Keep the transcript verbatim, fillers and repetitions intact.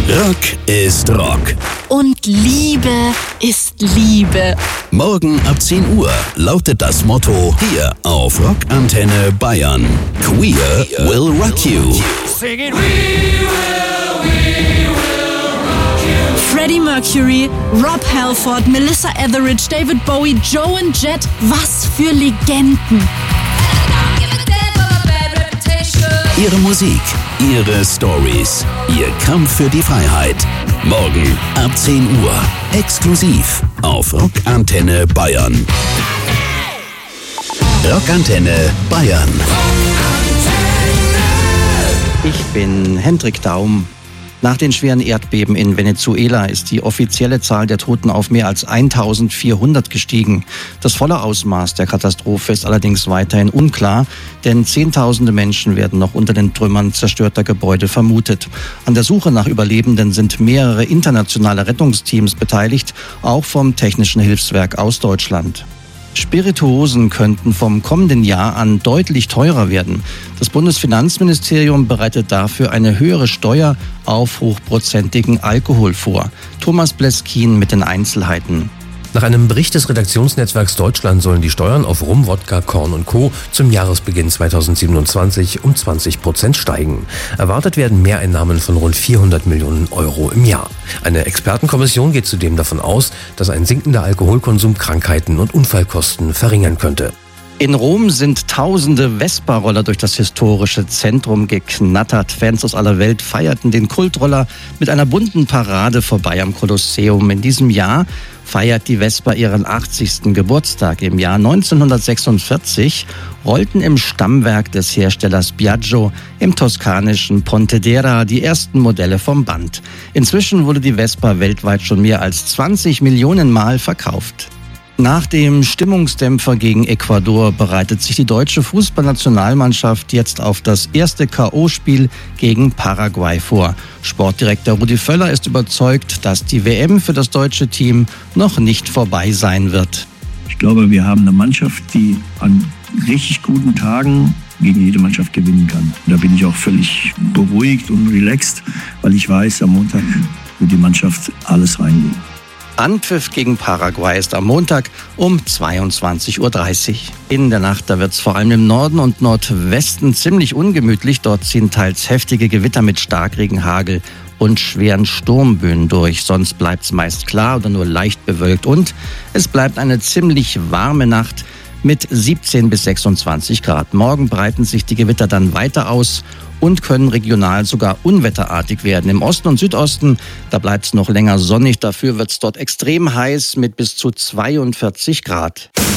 Rock ist Rock. Und Liebe ist Liebe. Morgen ab zehn Uhr lautet das Motto hier auf Rockantenne Bayern. Queer will rock you. Sing it. We will, we will rock you. Freddie Mercury, Rob Halford, Melissa Etheridge, David Bowie, Joe and Jet. Was für Legenden. Ihre Musik, ihre Stories, ihr Kampf für die Freiheit. Morgen ab zehn Uhr. Exklusiv auf Rockantenne Bayern. Rockantenne Bayern. Ich bin Hendrik Daum. Nach den schweren Erdbeben in Venezuela ist die offizielle Zahl der Toten auf mehr als eintausendvierhundert gestiegen. Das volle Ausmaß der Katastrophe ist allerdings weiterhin unklar, denn Zehntausende Menschen werden noch unter den Trümmern zerstörter Gebäude vermutet. An der Suche nach Überlebenden sind mehrere internationale Rettungsteams beteiligt, auch vom Technischen Hilfswerk aus Deutschland. Spirituosen könnten vom kommenden Jahr an deutlich teurer werden. Das Bundesfinanzministerium bereitet dafür eine höhere Steuer auf hochprozentigen Alkohol vor. Thomas Bleskin mit den Einzelheiten. Nach einem Bericht des Redaktionsnetzwerks Deutschland sollen die Steuern auf Rum, Wodka, Korn und Co. zum Jahresbeginn zweitausendsiebenundzwanzig um zwanzig Prozent steigen. Erwartet werden Mehreinnahmen von rund vierhundert Millionen Euro im Jahr. Eine Expertenkommission geht zudem davon aus, dass ein sinkender Alkoholkonsum Krankheiten und Unfallkosten verringern könnte. In Rom sind tausende Vespa-Roller durch das historische Zentrum geknattert. Fans aus aller Welt feierten den Kultroller mit einer bunten Parade vorbei am Kolosseum. In diesem Jahr feiert die Vespa ihren achtzigsten Geburtstag. Im Jahr neunzehnhundertsechsundvierzig rollten im Stammwerk des Herstellers Piaggio im toskanischen Pontedera die ersten Modelle vom Band. Inzwischen wurde die Vespa weltweit schon mehr als zwanzig Millionen Mal verkauft. Nach dem Stimmungsdämpfer gegen Ecuador bereitet sich die deutsche Fußballnationalmannschaft jetzt auf das erste K O-Spiel gegen Paraguay vor. Sportdirektor Rudi Völler ist überzeugt, dass die W M für das deutsche Team noch nicht vorbei sein wird. Ich glaube, wir haben eine Mannschaft, die an richtig guten Tagen gegen jede Mannschaft gewinnen kann. Da bin ich auch völlig beruhigt und relaxed, weil ich weiß, am Montag wird die Mannschaft alles reingeben. Anpfiff gegen Paraguay ist am Montag um zweiundzwanzig Uhr dreißig. In der Nacht, da wird es vor allem im Norden und Nordwesten ziemlich ungemütlich. Dort ziehen teils heftige Gewitter mit Starkregen, Hagel und schweren Sturmböen durch. Sonst bleibt es meist klar oder nur leicht bewölkt. Und es bleibt eine ziemlich warme Nacht mit siebzehn bis sechsundzwanzig Grad. Morgen breiten sich die Gewitter dann weiter aus und können regional sogar unwetterartig werden. Im Osten und Südosten, da bleibt es noch länger sonnig. Dafür wird es dort extrem heiß mit bis zu zweiundvierzig Grad.